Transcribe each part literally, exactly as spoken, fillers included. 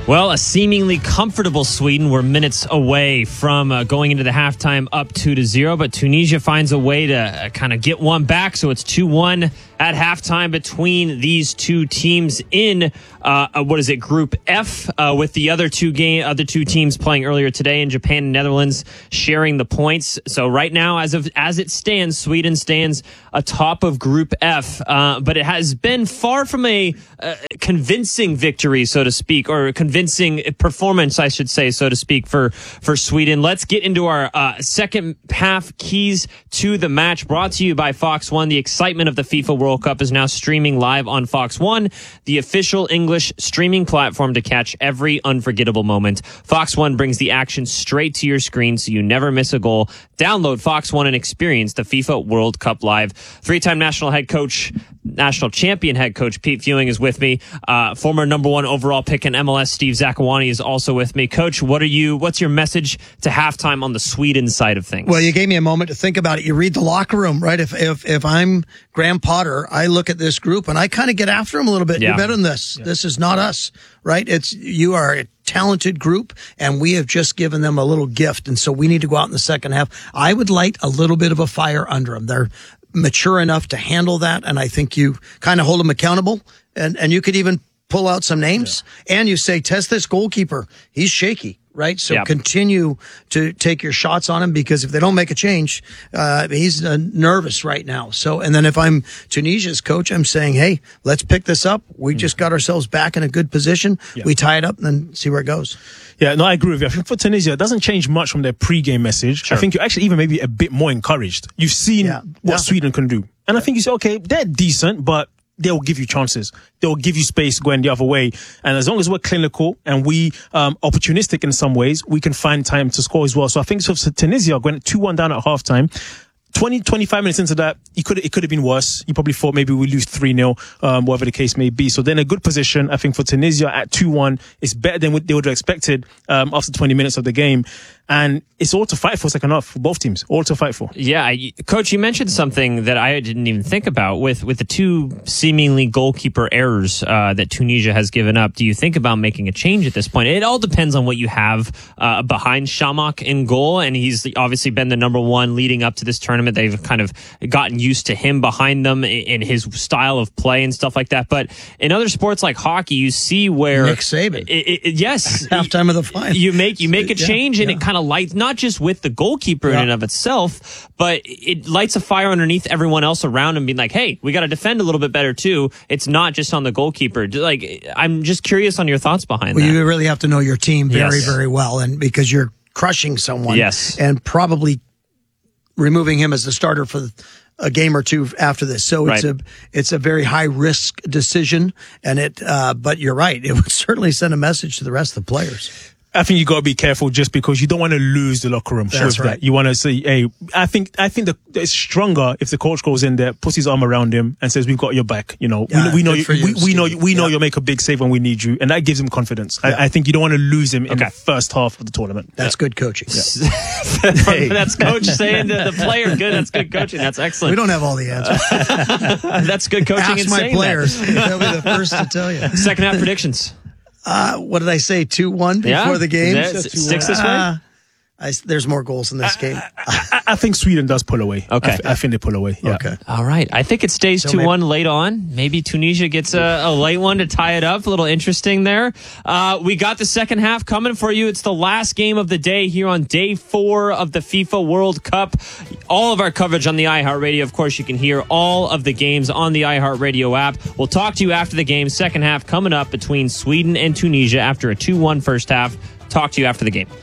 Well, a seemingly comfortable Sweden were minutes away from uh, going into the halftime up two to zero, but Tunisia finds a way to uh, kind of get one back, so it's two one at halftime between these two teams in uh, what is it, Group F, uh, with the other two game other two teams playing earlier today in Japan and Netherlands sharing the points. So right now, as of as it stands, Sweden stands atop of Group F, uh, but it has been far from a uh, convincing victory, so to speak, or a convincing performance, I should say, so to speak, for for Sweden. Let's get into our uh, second half keys to the match, brought to you by Fox One. The excitement of the FIFA World Cup is now streaming live on Fox One, the official English streaming platform to catch every unforgettable moment. Fox One brings the action straight to your screen so you never miss a goal. Download Fox One and experience the FIFA World Cup live. Three-time national head coach, national champion head coach Pete Fewing is with me. Uh, former number one overall pick in M L S, Steve Zakuani, is also with me. Coach, what are you? What's your message to halftime on the Sweden side of things? Well, you gave me a moment to think about it. You read the locker room, right? If if if I'm Graham Potter, I look at this group and I kind of get after them a little bit. Yeah. You're better than this. Yeah. This is not us, right? It's you are a talented group, and we have just given them a little gift, and so we need to go out in the second half. I would light a little bit of a fire under them. They're mature enough to handle that, and I think you kind of hold them accountable, and and you could even pull out some names, yeah. and you say, test this goalkeeper. He's shaky, right? So yep. continue to take your shots on him, because if they don't make a change, uh, he's uh, nervous right now. So, and then if I'm Tunisia's coach, I'm saying, hey, let's pick this up. We mm. just got ourselves back in a good position. Yep. We tie it up and then see where it goes. Yeah, no, I agree with you. I think for Tunisia, it doesn't change much from their pre-game message. Sure. I think you're actually even maybe a bit more encouraged. You've seen yeah. what yeah. Sweden can do. And I think you say, okay, they're decent, but they'll give you chances. They'll give you space going the other way. And as long as we're clinical and we um opportunistic in some ways, we can find time to score as well. So I think so for Tunisia, going two one down at halftime, twenty, twenty-five minutes into that, it could it could have been worse. You probably thought maybe we lose three nil, um, whatever the case may be. So then a good position, I think, for Tunisia at two one is better than what they would have expected um, after twenty minutes of the game. And it's all to fight for second half for both teams. All to fight for. Yeah, I, Coach, you mentioned something that I didn't even think about with, with the two seemingly goalkeeper errors uh, that Tunisia has given up. Do you think about making a change at this point? It all depends on what you have uh, behind Shamak in goal, and he's obviously been the number one leading up to this tournament. They've kind of gotten used to him behind them in his style of play and stuff like that. But in other sports like hockey, you see where Nick Saban, it, it, yes, halftime of the final, you make you make a change, yeah, and yeah. it kind of lights not just with the goalkeeper yeah. in and of itself, but it lights a fire underneath everyone else around him, being like, hey, we got to defend a little bit better too. It's not just on the goalkeeper. Like, I'm just curious on your thoughts behind well, that. You really have to know your team very, yes. very well, and because you're crushing someone, yes. and probably removing him as the starter for a game or two after this. So it's right. a it's a very high risk decision, and it. Uh, but you're right; it would certainly send a message to the rest of the players. I think you got to be careful just because you don't want to lose the locker room. That's right. That. You want to say, hey, I think I think the, it's stronger if the coach goes in there, puts his arm around him, and says, "We've got your back." You know, yeah, we, we know you, you, we, we know we know yeah. you'll make a big save when we need you, and that gives him confidence. Yeah. I, I think you don't want to lose him in okay. the first half of the tournament. That's yeah. good coaching. Yeah. hey. That's coach saying to the player, "Good, that's good coaching. That's excellent." We don't have all the answers. That's good coaching. Ask and my saying players; that. they'll be the first to tell you. Second half predictions. Uh, what did I say? two one before yeah. the game? Six this way? Uh, I, there's more goals in this I, game. I, I, I think Sweden does pull away. Okay. I, I think they pull away. Yeah. Okay. All right. I think it stays So two one late on. Maybe Tunisia gets a, a late one to tie it up. A little interesting there. Uh, we got the second half coming for you. It's the last game of the day here on day four of the FIFA World Cup. All of our coverage on the iHeartRadio. Of course, you can hear all of the games on the iHeartRadio app. We'll talk to you after the game. Second half coming up between Sweden and Tunisia after a two one first half. Talk to you after the game.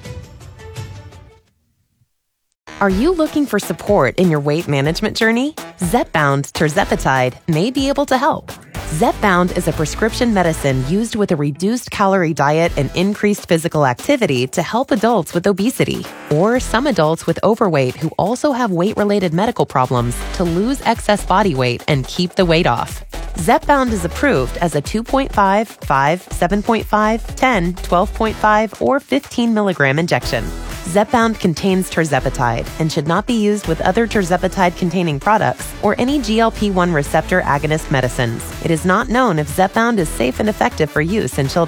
Are you looking for support in your weight management journey? Zepbound tirzepatide may be able to help. Zepbound is a prescription medicine used with a reduced calorie diet and increased physical activity to help adults with obesity or some adults with overweight who also have weight-related medical problems to lose excess body weight and keep the weight off. Zepbound is approved as a two point five, five, seven point five, ten, twelve point five, or fifteen milligram injection. Zepbound contains tirzepatide and should not be used with other tirzepatide-containing products or any G L P one receptor agonist medicines. It is not known if Zepbound is safe and effective for use in children.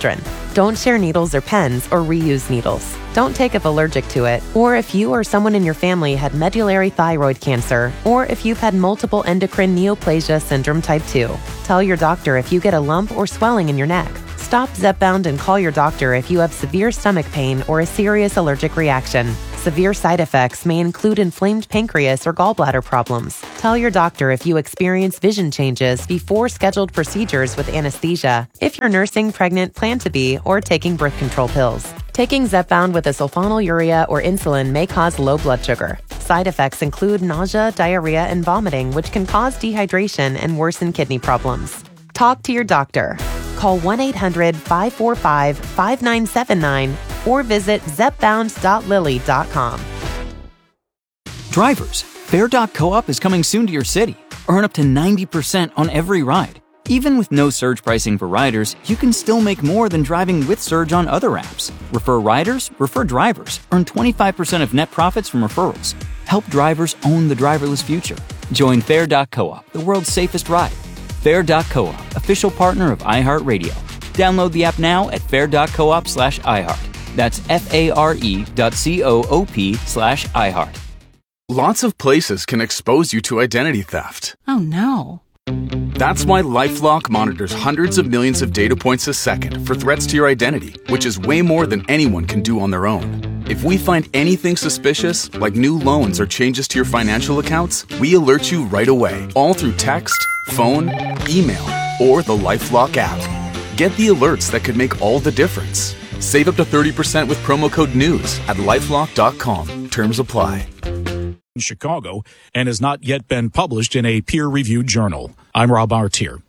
Don't share needles or pens or reuse needles. Don't take if allergic to it, or if you or someone in your family had medullary thyroid cancer, or if you've had multiple endocrine neoplasia syndrome type two. Tell your doctor if you get a lump or swelling in your neck. Stop Zepbound and call your doctor if you have severe stomach pain or a serious allergic reaction. Severe side effects may include inflamed pancreas or gallbladder problems. Tell your doctor if you experience vision changes before scheduled procedures with anesthesia, if you're nursing, pregnant, plan to be, or taking birth control pills. Taking Zepbound with a sulfonylurea or insulin may cause low blood sugar. Side effects include nausea, diarrhea, and vomiting, which can cause dehydration and worsen kidney problems. Talk to your doctor. Call one eight hundred, five four five, five nine seven nine or visit zepbound dot lilly dot com. Drivers, Fare dot coop is coming soon to your city. Earn up to ninety percent on every ride. Even with no surge pricing for riders, you can still make more than driving with Surge on other apps. Refer riders, refer drivers. Earn twenty-five percent of net profits from referrals. Help drivers own the driverless future. Join Fare dot coop, the world's safest ride. Fare dot coop, official partner of iHeartRadio. Download the app now at fare dot coop slash iHeart. That's F-A-R-E dot C-O-O-P slash iHeart. Lots of places can expose you to identity theft. Oh, no. That's why LifeLock monitors hundreds of millions of data points a second for threats to your identity, which is way more than anyone can do on their own. If we find anything suspicious, like new loans or changes to your financial accounts, we alert you right away, all through text, phone, email, or the LifeLock app. Get the alerts that could make all the difference. Save up to thirty percent with promo code NEWS at lifelock dot com. Terms apply. In Chicago and has not yet been published in a peer-reviewed journal. I'm Rob Artier.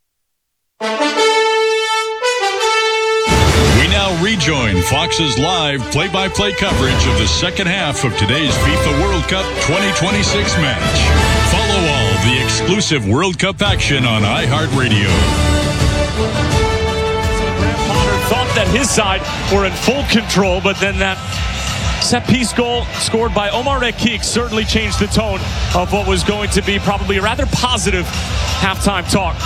We now rejoin Fox's live play-by-play coverage of the second half of today's FIFA World Cup twenty twenty-six match. Follow all the exclusive World Cup action on iHeartRadio. Graham Potter thought that his side were in full control, but then that set-piece goal scored by Omar Rekik certainly changed the tone of what was going to be probably a rather positive halftime talk.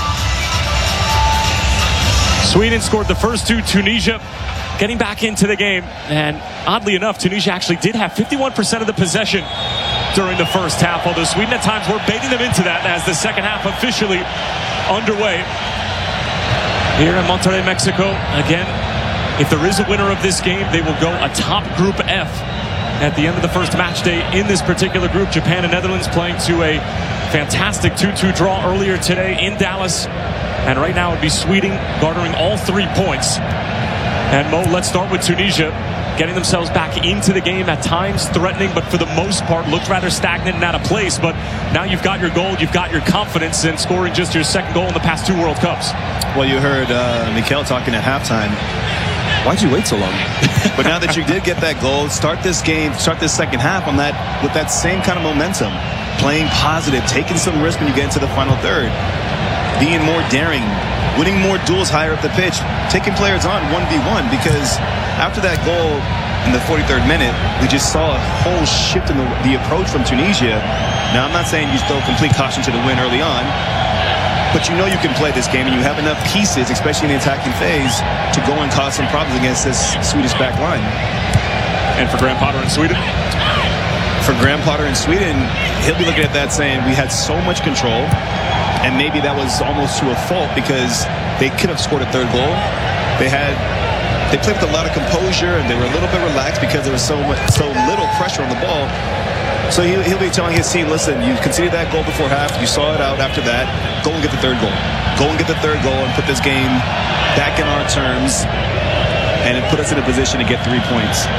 Sweden scored the first two. Tunisia getting back into the game. And oddly enough, Tunisia actually did have fifty-one percent of the possession during the first half, although Sweden at times were baiting them into that as the second half officially underway. Here in Monterrey, Mexico, again, if there is a winner of this game, they will go atop Group F at the end of the first match day in this particular group. Japan and Netherlands playing to a fantastic two two draw earlier today in Dallas. And right now it would be Sweden garnering all three points. And Mo, let's start with Tunisia, getting themselves back into the game, at times threatening, but for the most part looked rather stagnant and out of place. But now you've got your goal, you've got your confidence in scoring just your second goal in the past two World Cups. Well, you heard uh, Mikel talking at halftime. Why'd you wait so long? But now that you did get that goal, start this game, start this second half on that with that same kind of momentum, playing positive, taking some risk when you get into the final third, being more daring, winning more duels higher up the pitch, taking players on one v one, because after that goal in the forty-third minute, we just saw a whole shift in the, the approach from Tunisia. Now, I'm not saying you throw complete caution to the wind early on, but you know you can play this game, and you have enough pieces, especially in the attacking phase, to go and cause some problems against this Swedish back line. And for Graham Potter in Sweden? For Graham Potter in Sweden, he'll be looking at that saying, we had so much control, and maybe that was almost to a fault, because they could have scored a third goal. They had, they played with a lot of composure, and they were a little bit relaxed because there was so much, so little pressure on the ball. So he'll, he'll be telling his team, listen, you conceded that goal before half, you saw it out after that, go and get the third goal. Go and get the third goal and put this game back in our terms and put us in a position to get three points.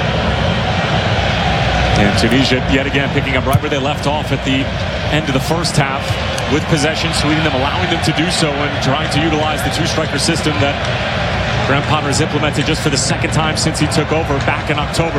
And Tunisia, yet again, picking up right where they left off at the end of the first half with possession, Sweden them allowing them to do so and trying to utilize the two-striker system that Graham Potter has implemented just for the second time since he took over back in October.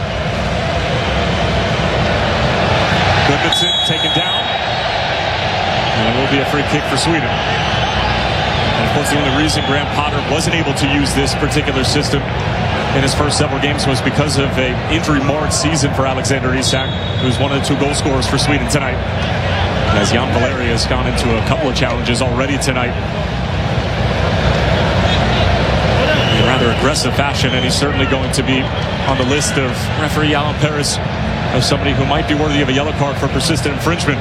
Gudmundsson taken down, and it will be a free kick for Sweden. And of course, the only reason Graham Potter wasn't able to use this particular system in his first several games was because of an injury-marred season for Alexander Isak, who's one of the two goal scorers for Sweden tonight. As Jan Valeri has gone into a couple of challenges already tonight. A rather aggressive fashion, and he's certainly going to be on the list of referee Alan Perez as somebody who might be worthy of a yellow card for persistent infringement.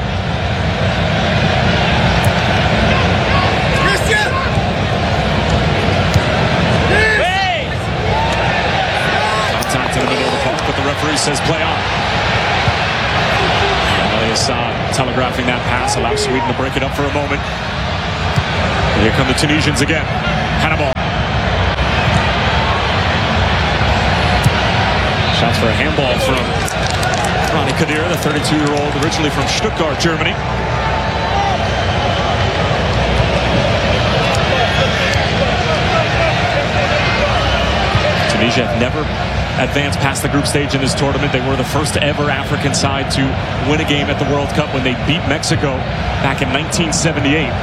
Contact in the middle of the park, but the referee says play on. Assad telegraphing that pass, allows Sweden to break it up for a moment. And here come the Tunisians again. Hannibal. Shots for a handball from Ronnie Kadir, the thirty-two-year-old, originally from Stuttgart, Germany. Tunisia have never advanced past the group stage in this tournament. They were the first ever African side to win a game at the World Cup when they beat Mexico back in nineteen seventy-eight.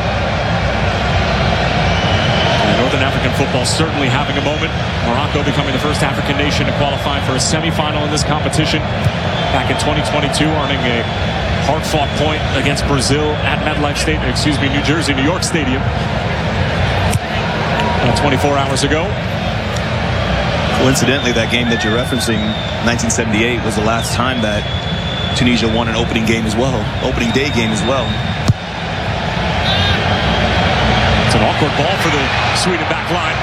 And Northern African football certainly having a moment. Morocco becoming the first African nation to qualify for a semifinal in this competition back in twenty twenty-two, earning a hard-fought point against Brazil at MetLife Stadium, excuse me, New Jersey, New York Stadium, uh, twenty-four hours ago. Coincidentally, that game that you're referencing, nineteen seventy-eight, was the last time that Tunisia won an opening game as well, opening day game as well. It's an awkward ball for the Sweden back line.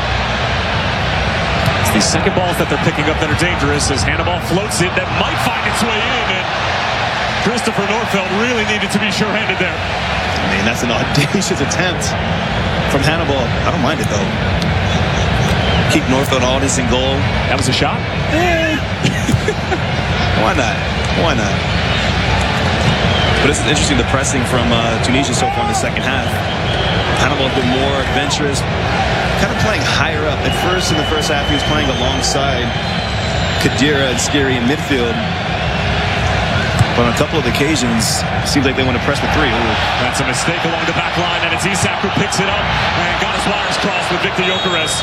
It's the second balls that they're picking up that are dangerous as Hannibal floats it. That might find its way in, and Christopher Nordfeldt really needed to be sure-handed there. I mean, that's an audacious attempt from Hannibal. I don't mind it, though. Keep Nordfeldt all this in goal. That was a shot? Eh. Why not? Why not? But it's interesting, the pressing from uh, Tunisia so far in the second half. Hannibal has been more adventurous, kind of playing higher up. At first, in the first half, he was playing alongside Khedira and Skiri in midfield. But on a couple of occasions, it seems like they want to press the three. Ooh. That's a mistake along the back line, and it's Isak who picks it up and got his wires crossed with Victor Gyökeres.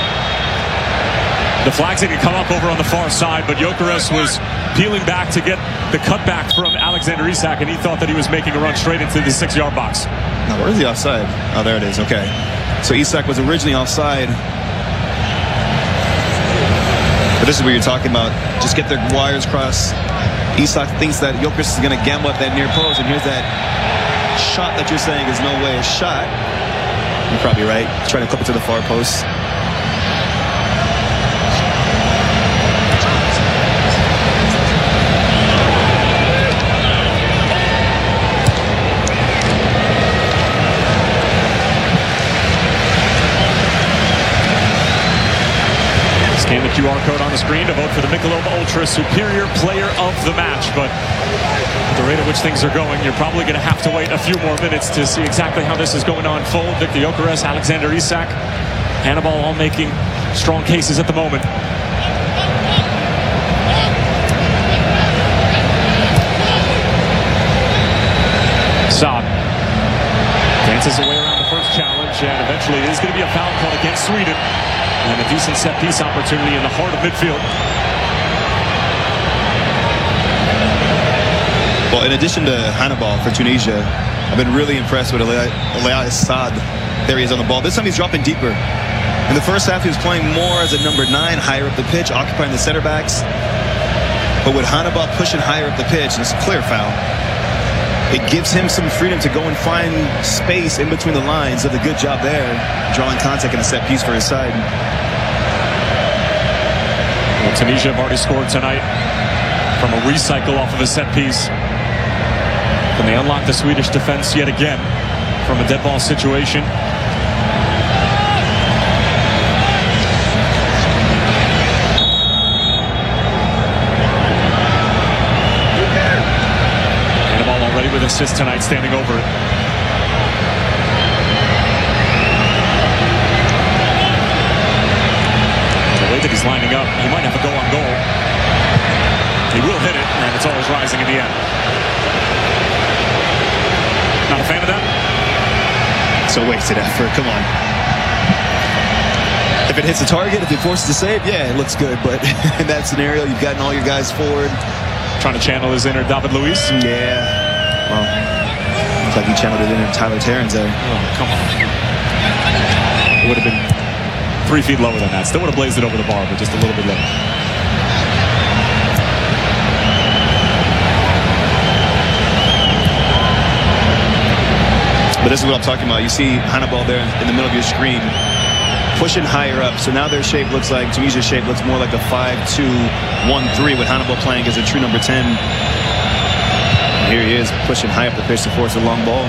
The flags didn't come up over on the far side, but Gyökeres was peeling back to get the cutback from Alexander Isak, and he thought that he was making a run straight into the six-yard box. Now, where's the offside? Oh, there it is. Okay. So Isak was originally offside. But this is where you're talking about just get their wires crossed. Isak thinks that Gyökeres is going to gamble at that near post, and here's that shot that you're saying is no way a shot. You're probably right. Trying to clip it to the far post. Scan the Q R code on the screen to vote for the Michelob Ultra Superior Player of the Match. But at the rate at which things are going, you're probably going to have to wait a few more minutes to see exactly how this is going to unfold. Victor Gyökeres, Alexander Isak, Hannibal all making strong cases at the moment. Saad dances away around the first challenge, and eventually it is going to be a foul call against Sweden. And a decent set-piece opportunity in the heart of midfield. Well, in addition to Hannibal for Tunisia, I've been really impressed with Elias Saad. There he is on the ball. This time he's dropping deeper. In the first half, he was playing more as a number nine, higher up the pitch, occupying the center backs. But with Hannibal pushing higher up the pitch, and it's a clear foul, it gives him some freedom to go and find space in between the lines. Does a good job there, drawing contact in a set piece for his side. Well, Tunisia have already scored tonight from a recycle off of a set piece. And they unlock the Swedish defense yet again from a dead ball situation. Hannibal already with assists tonight, standing over it. That he's lining up, he might have a go on goal. He will hit it, and it's always rising in the end. Not a fan of that? It's a wasted effort, come on. If it hits the target, if it forces a save, yeah, it looks good. But in that scenario, you've gotten all your guys forward. Trying to channel his inner David Luiz? Yeah. Well, looks like he channeled it inner Tyler Terrence there. Oh, come on. It would have been Three feet lower than that. Still would have blazed it over the bar, but just a little bit lower. But this is what I'm talking about. You see Hannibal there in the middle of your screen, pushing higher up. So now their shape looks like, Tunisia's shape looks more like a five two one three with Hannibal playing as a true number ten. And here he is pushing high up the pitch to force a long ball.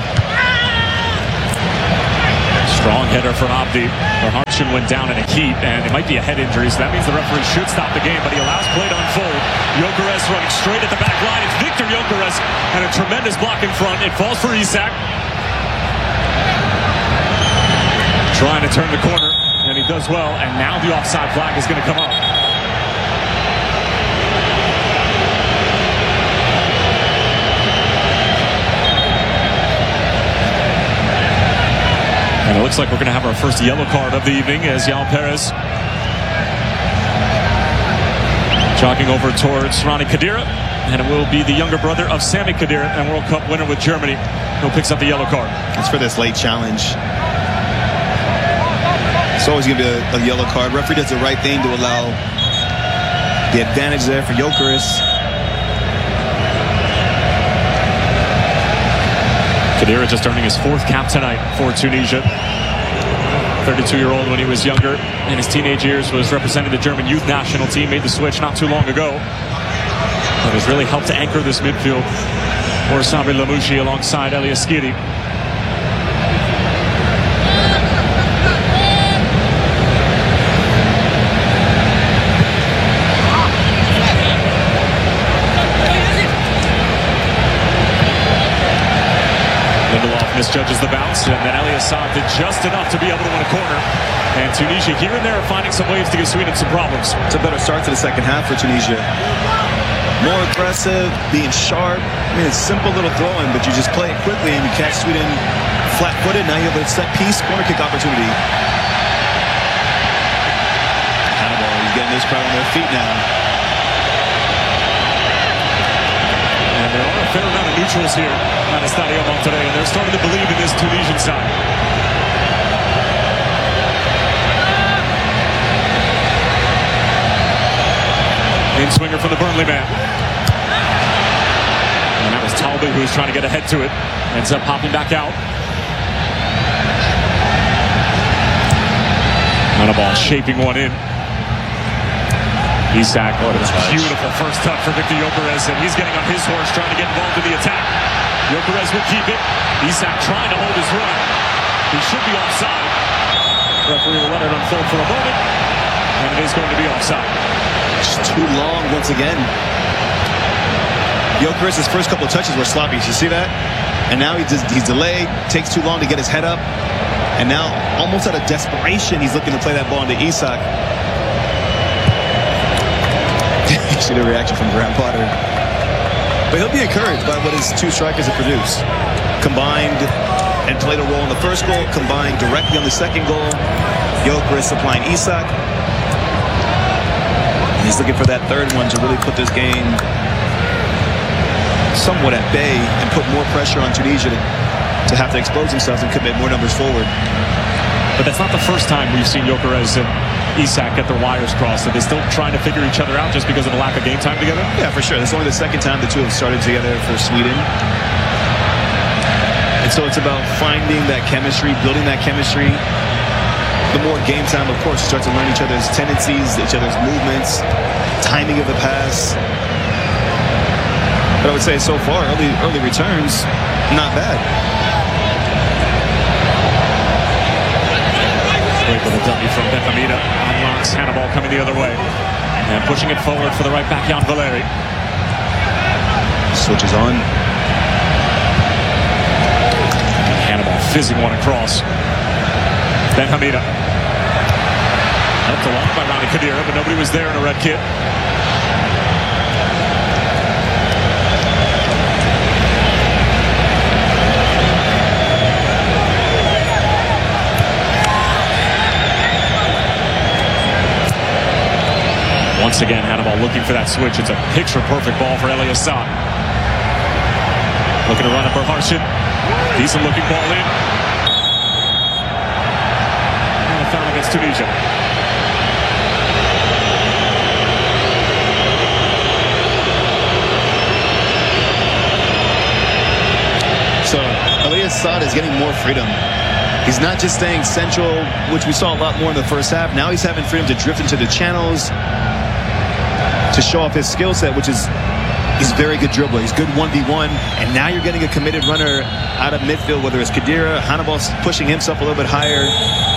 Strong header for Abdi. Harshin went down in a heat, and it might be a head injury, so that means the referee should stop the game, but he allows play to unfold. Gyökeres running straight at the back line. It's Victor Gyökeres, and a tremendous block in front. It falls for Isak. Trying to turn the corner, and he does well, and now the offside flag is going to come up. And it looks like we're going to have our first yellow card of the evening as João Perez jogging over towards Rani Khedira, and it will be the younger brother of Sami Khedira and World Cup winner with Germany who picks up the yellow card. It's for this late challenge. It's always going to be a, a yellow card. Referee does the right thing to allow the advantage there for Gyökeres. Khedira just earning his fourth cap tonight for Tunisia. thirty-two-year-old when he was younger. In his teenage years was representing the German youth national team. Made the switch not too long ago. But has really helped to anchor this midfield for Sabri Lamouchi alongside Elias Skiri. Misjudges the bounce, and then Elias Saad did just enough to be able to win a corner. And Tunisia here and there are finding some ways to give Sweden some problems. It's a better start to the second half for Tunisia. More aggressive, being sharp. I mean, it's simple little throwing, but you just play it quickly and you catch Sweden flat-footed. Now you have a set piece, corner kick opportunity. Hannibal, he's getting this crowd on their feet now. And there are a fair amount of neutrals here at Estadio Monterrey, and they're starting to believe in this Tunisian side. In swinger from the Burnley man. And that was Talbot who was trying to get ahead to it. Ends up popping back out. On a ball, shaping one in. Isak, what a beautiful first touch for Victor Gyökeres, and he's getting on his horse trying to get involved in the attack. Gyökeres will keep it. Isak trying to hold his run. He should be offside. Referee will let it unfold for a moment, and it is going to be offside. Just too long once again. Gyökeres' first couple of touches were sloppy. Did you see that? And now he's, he's delayed, takes too long to get his head up, and now almost out of desperation he's looking to play that ball into Isak. You see the reaction from Graham Potter. But he'll be encouraged by what his two strikers have produced. Combined and played a role in the first goal, combined directly on the second goal. Gyökeres supplying Isak. And he's looking for that third one to really put this game somewhat at bay and put more pressure on Tunisia to, to have to expose themselves and commit more numbers forward. But that's not the first time we've seen Gyökeres and Isak get their wires crossed. Are they still trying to figure each other out just because of the lack of game time together? Yeah, for sure. It's only the second time the two have started together for Sweden. And so it's about finding that chemistry, building that chemistry. The more game time, of course, you start to learn each other's tendencies, each other's movements, timing of the pass. But I would say so far, early, early returns, not bad. Great little dummy from Benhamida. Unlocks Hannibal coming the other way. And pushing it forward for the right back, Jan Valeri. Switches on. Hannibal fizzing one across. Benhamida. Helped along by Rani Khedira, but nobody was there in a red kit. Once again, Hannibal looking for that switch. It's a picture-perfect ball for Elias Saad. Looking to run up for Harshin. Decent-looking ball in. And a foul against Tunisia. Elias Sada is getting more freedom. He's not just staying central, which we saw a lot more in the first half. Now he's having freedom to drift into the channels, to show off his skill set, which is he's very good dribbler. He's good one v one, and now you're getting a committed runner out of midfield, whether it's Khedira, Hannibal pushing himself a little bit higher.